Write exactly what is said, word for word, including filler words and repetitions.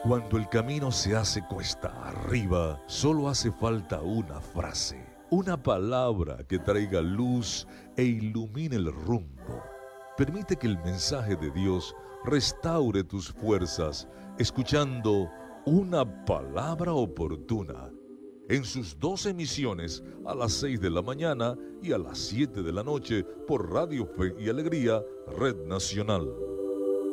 Cuando el camino se hace cuesta arriba, solo hace falta una frase, una palabra que traiga luz e ilumine el rumbo. Permite que el mensaje de Dios restaure tus fuerzas, escuchando una palabra oportuna en sus dos emisiones a las seis de la mañana y a las siete de la noche por Radio Fe y Alegría, Red Nacional.